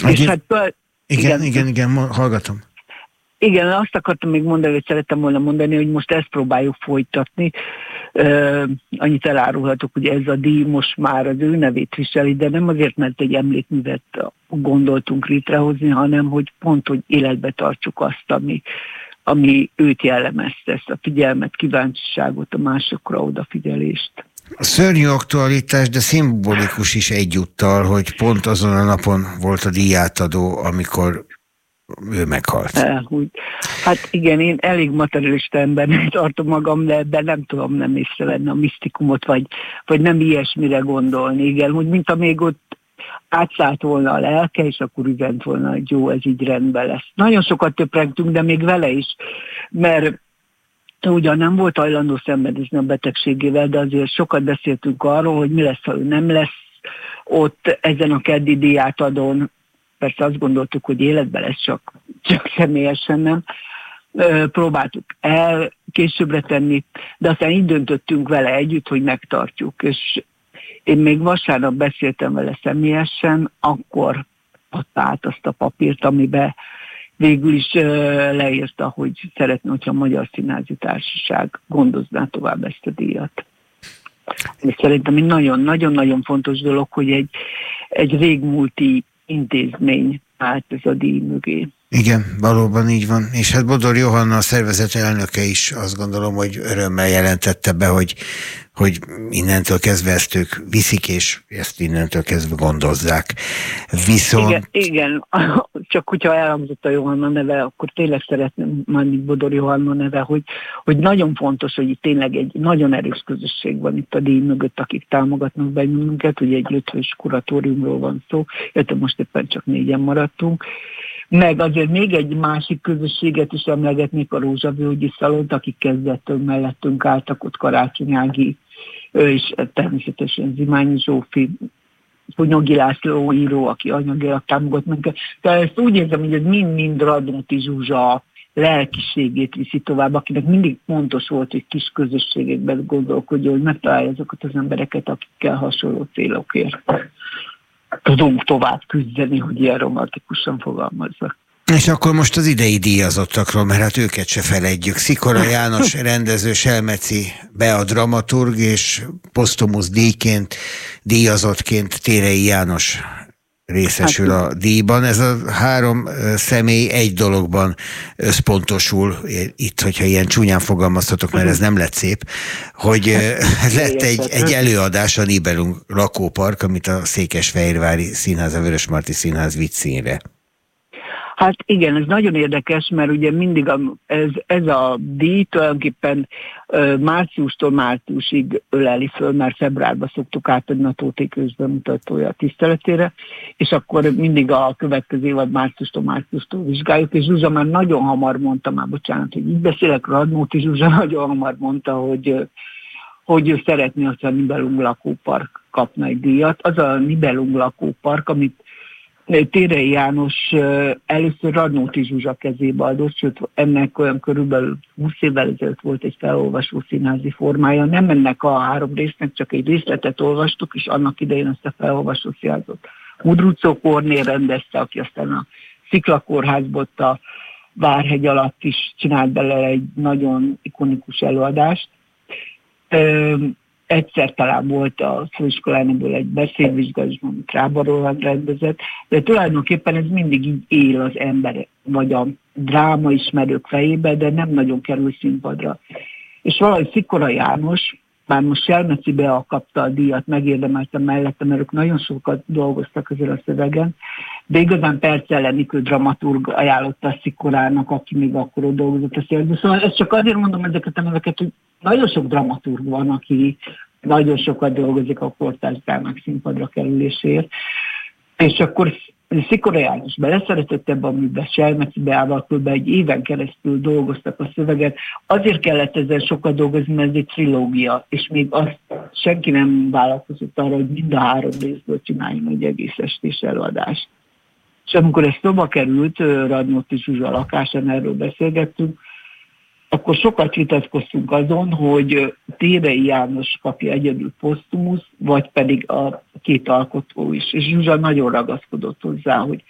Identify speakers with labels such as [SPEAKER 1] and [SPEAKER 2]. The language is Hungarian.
[SPEAKER 1] És hát, igen, hallgatom.
[SPEAKER 2] Igen, azt akartam még mondani, hogy szerettem volna mondani, hogy most ezt próbáljuk folytatni. Annyit elárulhatok, hogy ez a díj most már az ő nevét viseli, de nem azért, mert egy emlékművet gondoltunk létrehozni, hanem hogy pont, hogy életbe tartsuk azt, ami őt jellemezte, ezt a figyelmet, kíváncsiságot, a másokra odafigyelést.
[SPEAKER 1] Szörnyű aktualitás, de szimbolikus is egyúttal, hogy pont azon a napon volt a díjátadó, amikor ő meghalt.
[SPEAKER 2] Hát igen, én elég materialista embernek tartom magam, de nem tudom nem észrevenni a misztikumot, vagy nem ilyesmire gondolni. Igen, hogy mint amíg ott átszállt volna a lelke, és akkor üzent volna, hogy jó, ez így rendben lesz. Nagyon sokat töprengtünk, de még vele is, mert ugyan nem volt hajlandó szenvedezni a betegségével, de azért sokat beszéltünk arról, hogy mi lesz, ha ő nem lesz ott ezen a keddi díjátadón. Persze azt gondoltuk, hogy életben lesz, csak személyesen nem. Próbáltuk el későbbre tenni, de aztán így döntöttünk vele együtt, hogy megtartjuk. És én még vasárnap beszéltem vele személyesen, akkor adta át azt a papírt, amiben végül is leírta, hogy szeretne, hogyha a Magyar Színházi Társaság gondozná tovább ezt a díjat. És szerintem egy nagyon-nagyon fontos dolog, hogy egy régmúlti intézmény állt ez a díj mögé.
[SPEAKER 1] Igen, valóban így van. És hát Bodor Johanna, a szervezet elnöke is azt gondolom, hogy örömmel jelentette be, hogy innentől kezdve ezt ők viszik, és ezt innentől kezdve gondozzák. Viszont...
[SPEAKER 2] Igen, csak hogyha elhangzott a Johanna neve, akkor tényleg szeretném mondani Bodor Johanna neve, hogy nagyon fontos, hogy itt tényleg egy nagyon erős közösség van itt a díj mögött, akik támogatnak bennünket, ugye egy 5 fős kuratóriumról van szó, illetve most éppen csak 4-en maradtunk. Meg azért még egy másik közösséget is emlegetnék, a Rózsavölgyi Szalont, akik kezdettől mellettünk álltak, ott Karácsony Ági, és természetesen Zimányi Zsófi, Fonyogi László író, aki anyagilag támogat minket. Tehát ezt úgy érzem, hogy ez mind-mind Radnóti Zsuzsa lelkiségét viszi tovább, akinek mindig fontos volt, hogy kis közösségekben gondolkodjon, hogy megtalálja azokat az embereket, akikkel hasonló célokért tudunk tovább küzdeni, hogy ilyen romantikusan fogalmazza.
[SPEAKER 1] És akkor most az idei díjazottakról, mert hát őket se felejtjük. Szikora János rendező, Selmeci Bea dramaturg, és posztumusz díjazottként Térei János részesül a díjban. Ez a 3 személy egy dologban összpontosul, itt, hogyha ilyen csúnyán fogalmazhatok, mert ez nem lett szép, hogy lett egy előadás a Nibelung lakópark, amit a Székesfehérvári Színház, a Vörösmarty Színház vitt színre.
[SPEAKER 2] Hát igen, ez nagyon érdekes, mert ugye mindig ez a díj tulajdonképpen márciustól márciusig öleli föl, mert februárban szoktuk átadni a Tóth Ős bemutatója tiszteletére, és akkor mindig a következő évad márciustól vizsgáljuk, és Zsuzsa már nagyon hamar mondta, bocsánat, hogy így beszélek, Radnóti Zsuzsa nagyon hamar mondta, hogy ő szeretné, hogy a Nibelung lakópark kapna egy díjat. Az a Nibelung lakópark, amit Térei János először Radnóti Zsuzsa kezébe adott, sőt ennek olyan körülbelül 20 évvel ezelőtt volt egy felolvasó színházi formája. Nem ennek a 3 résznek, csak egy részletet olvastuk, és annak idején ezt a felolvasó színházat Mudruczó Kornél rendezte, aki aztán a Sziklakórházból a Várhegy alatt is csinált belőle egy nagyon ikonikus előadást. Egyszer talán volt a főiskolánból egy beszédvizsgálás, amit Rába rendezett, de tulajdonképpen ez mindig így él az ember, vagy a dráma ismerők fejébe, de nem nagyon kerül színpadra. És valahogy Szikora János, bár most Selmeci Bea kapta a díjat, megérdemelte mellette, mert ők nagyon sokat dolgoztak ezen a szövegen, de igazán Perccel Enikő dramaturg ajánlotta a Szikorának, aki még akkor ott dolgozott a szövegben. Szóval ezt csak azért mondom ezeket a neveket, hogy nagyon sok dramaturg van, aki nagyon sokat dolgozik a kortárs drámák színpadra kerülésért. És akkor Szikora János beleszeretett ebbe a műbe, Selmeci Beával kb. Egy éven keresztül dolgoztak a szöveget. Azért kellett ezzel sokat dolgozni, mert ez egy trilógia, és még azt senki nem vállalkozott arra, hogy mind a 3 részből csináljunk egy egész estés előadást. És amikor ez szóba került, Radnóti Zsuzsa lakásán erről beszélgettünk, akkor sokat vitatkoztunk azon, hogy Térei János kapja egyedül posztumusz, vagy pedig a 2 alkotó is. És Zsuzsa nagyon ragaszkodott hozzá, hogy